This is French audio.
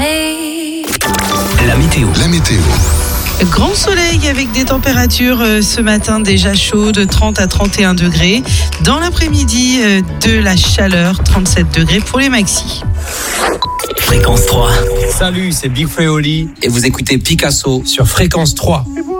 La météo. Grand soleil avec des températures ce matin déjà chaudes, 30 à 31 degrés. Dans l'après-midi, de la chaleur, 37 degrés pour les maxis. Fréquence 3. Salut, c'est Big Freoli Et vous écoutez Picasso sur Fréquence 3.